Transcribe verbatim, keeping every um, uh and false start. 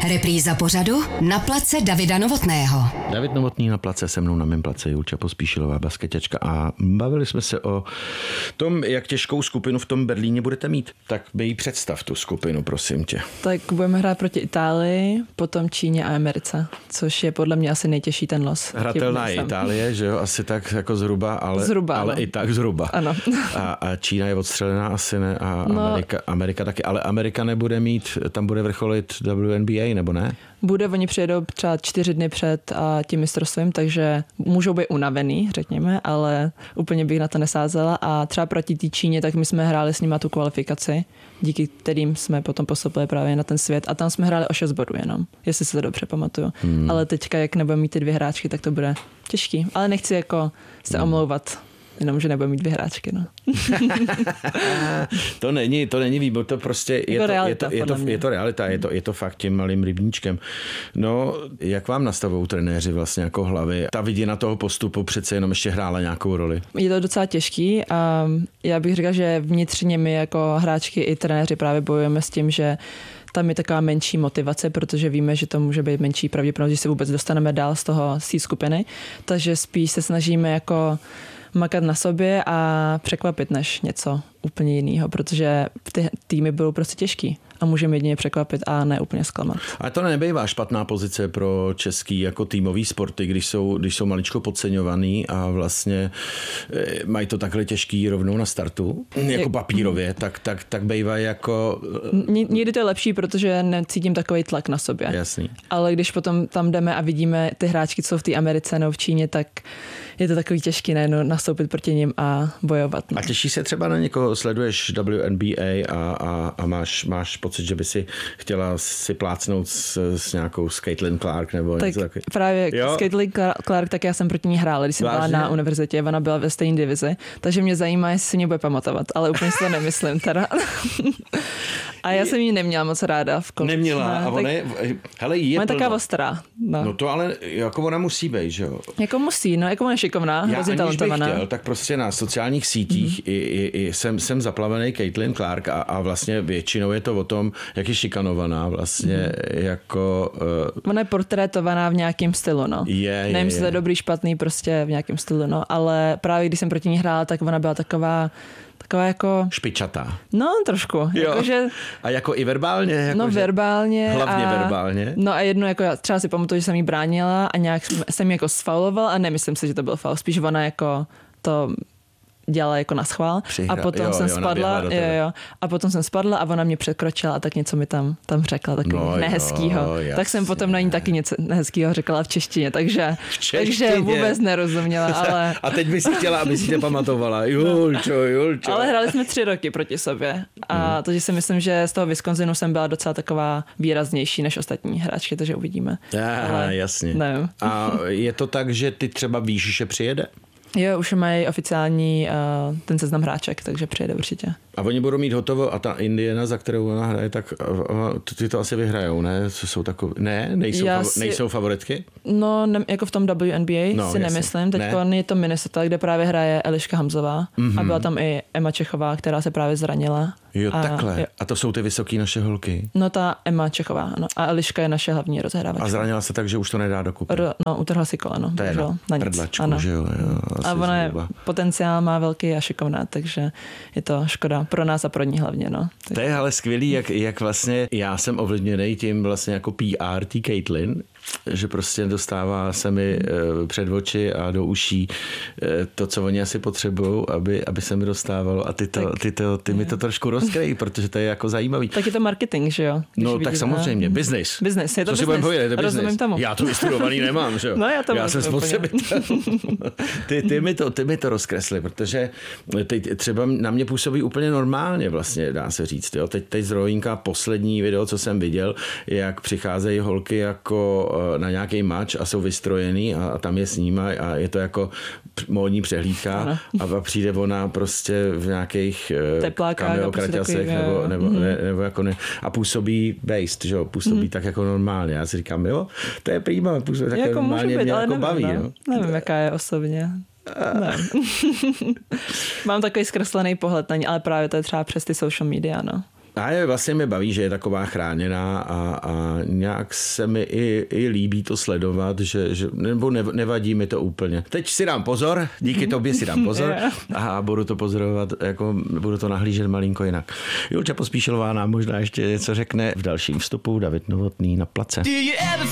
Repríza pořadu Na place Davida Novotného. David Novotný na place, se mnou na mém place Julča Pospíšilová, basketačka, a bavili jsme se o tom, jak těžkou skupinu v tom Berlíně budete mít. Tak by jí představ tu skupinu, prosím tě. Tak budeme hrát proti Itálii, potom Číně a Americe, což je podle mě asi nejtěžší ten los. Hratelná je Itálie, že jo, asi tak jako zhruba, ale, zhruba, ale no. i tak zhruba. Ano. A, a Čína je odstřelená asi ne, a no, Amerika, Amerika taky, ale Amerika nebude mít, tam bude vrcholit W N B A, nebo ne? Bude, oni přijedou třeba čtyři dny před a tím mistrovstvím, takže můžou být unavený, řekněme, ale úplně bych na to nesázela. A třeba proti té Číně, tak my jsme hráli s nima tu kvalifikaci, díky kterým jsme potom postoupili právě na ten svět. A tam jsme hráli o šest bodů jenom, jestli se to dobře pamatuju. Hmm. Ale teďka, jak nebudeme mít ty dvě hráčky, tak to bude těžký. Ale nechci jako se hmm. omlouvat. Jenom, že nebude mít dvě hráčky, no. to není, to není výbor, to prostě je, to, to, realita, je, to, je, to, je to realita, je to, je to fakt tím malým rybníčkem. No, jak vám nastavují trenéři vlastně jako hlavy? Ta vidina toho postupu přece jenom ještě hrála nějakou roli. Je to docela těžký a já bych řekla, že vnitřně my jako hráčky i trenéři právě bojujeme s tím, že tam je taková menší motivace, protože víme, že to může být menší pravděpodobnost, že se vůbec dostaneme dál z toho z té skupiny. Takže spíš se snažíme jako makat na sobě a překvapit než něco úplně jiného, protože ty týmy budou prostě těžký a můžeme jedině překvapit a ne úplně zklamat. A to nebývá špatná pozice pro český jako týmový sporty, když jsou, když jsou maličko podceňovaný a vlastně mají to takhle těžký rovnou na startu, jako papírově, tak, tak, tak bývá jako... Někdy to je lepší, protože necítím takový tlak na sobě. Jasný. Ale když potom tam jdeme a vidíme ty hráčky, co jsou v té Americe nebo v Číně, tak je to takový těžký najednou nastoupit proti nim a bojovat. A těší se třeba na někoho, sleduješ W N B A a, a, a máš, máš pocit, že by si chtěla si plácnout s, s nějakou s Caitlin Clark nebo tak něco takový? Právě jo? S Caitlin Clark, tak já jsem proti ní hrála, když jsem Vážně? byla na univerzitě, ona byla ve stejné divizi, takže mě zajímá, jestli si mě bude pamatovat, ale úplně si to nemyslím teda. A já jsem ji neměla moc ráda v kole. Neměla, a ona je, hele, je ona taková ostrá. No. no to ale jako ona musí být, že jo? Jako musí, no, jako ona je šikovná, já hrozně talentovaná. Chtěl, tak prostě na sociálních sítích mm-hmm. i, i, i jsem, jsem zaplavený Caitlin Clark a, a vlastně většinou je to o tom, jak je šikanovaná vlastně mm-hmm. jako... Uh, ona je portrétovaná v nějakém stylu, no. Je, je, Nevím, jestli to je dobrý, špatný, prostě v nějakém stylu, no, ale právě když jsem proti ní hrála, tak ona byla taková Taková jako... špičatá. No, trošku. Jako, že... A jako i verbálně? Jako no, že... verbálně. Hlavně a... verbálně. No a jedno, jako já třeba si pamatuju, že jsem jí bránila a nějak jsem jí jako sfauloval a nemyslím si, že to byl faul. Spíš ona jako to dělala jako na schvál. Přihra. A potom jo, jsem jo, spadla. Jo, jo. A potom jsem spadla a ona mě překročila a tak něco mi tam, tam řekla, takový no, nehezkýho. Jo, tak jsem potom na ní taky něco nehezkýho řekla v češtině, takže, v češtině. takže vůbec nerozuměla. Ale... A teď by si chtěla, aby si tě pamatovala. Julčo, Julčo. Ale hráli jsme tři roky proti sobě. A hmm. takže si myslím, že z toho Wisconsinu jsem byla docela taková výraznější než ostatní hráčky, takže uvidíme. Aha, ale jasně. Nevím. A je to tak, že ty třeba víš, že přijede? Jo, už mají oficiální uh, ten seznam hráček, takže přijede určitě. A oni budou mít hotovo a ta Indiana, za kterou ona hraje, tak uh, ty to asi vyhrajou, ne? Co jsou takové? Ne? Nejsou, fav- si... nejsou favoritky? No, ne, jako v tom W N B A no, si jasný. nemyslím. Teď ne? je to Minnesota, kde právě hraje Eliška Hamzová mm-hmm. a byla tam i Emma Čechová, která se právě zranila. Jo, a, takhle. Jo. A to jsou ty vysoký naše holky? No, ta Emma Čechová, ano. A Eliška je naše hlavní rozhrávačka. A zranila se tak, že už to nedá dokupy? Ro, no, utrhla si koleno. To je na, na prdlačku, že jo? jo a ona je, potenciál má velký a šikovná, takže je to škoda pro nás a pro ní hlavně, no. To je ale skvělý, jak, jak vlastně já jsem ovlivněný tím vlastně jako P R T Caitlin, že prostě dostává se mi před oči a do uší to, co oni asi potřebují, aby, aby se mi dostávalo a ty, to, ty, to, ty mi to trošku rozkryjí, protože to je jako zajímavý. Tak je to marketing, že jo? Když no vidíte, tak samozřejmě, business. Business, je to co business. si budeme povědět, je to business. Tomu. Já to vystudovaný nemám, že jo? No já to já jsem spotřebitel. ty, ty, mi to, ty mi to rozkresli, protože teď třeba na mě působí úplně normálně vlastně, dá se říct. Jo? Teď, teď z Rohinka poslední video, co jsem viděl, jak přicházejí holky jako na nějaký mač a jsou vystrojený a, a tam je sníma a je to jako módní přehlídka ano. A přijde ona prostě v nějakých cameo kraťasech nebo, nebo, mm. ne, nebo jako ne, a působí based, že jo, působí mm. tak jako normálně. Já si říkám, jo, to je prýma, působí tak jako normálně, být, mě jako nevím, baví. No. No. Nevím, jaká je osobně. Mám takový zkreslený pohled na ní, ale právě to je třeba přes ty social media, no. A je, vlastně mě baví, že je taková chráněná a, a nějak se mi i, i líbí to sledovat, že, že nebo nevadí mi to úplně. Teď si dám pozor, díky tobě si dám pozor a budu to pozorovat, jako budu to nahlížet malinko jinak. Julča Pospíšilová nám možná ještě něco řekne v dalším vstupu. David Novotný na place.